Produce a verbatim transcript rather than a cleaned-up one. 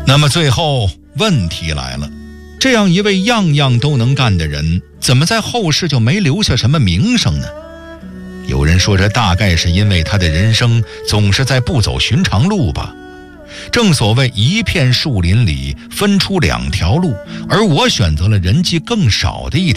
那么最后问题来了，这样一位样样都能干的人，怎么在后世就没留下什么名声呢？有人说这大概是因为他的人生总是在不走寻常路吧。正所谓一片树林里分出两条路，而我选择了人迹更少的一条